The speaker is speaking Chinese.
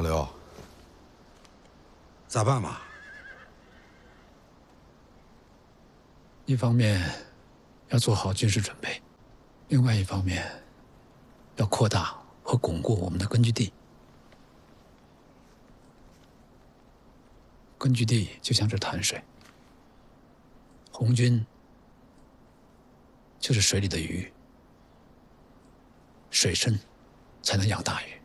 刘，咋办嘛？ 一方面要做好军事准备，另外一方面要扩大和巩固我们的根据地。根据地就像这潭水，红军就是水里的鱼，水深才能养大鱼。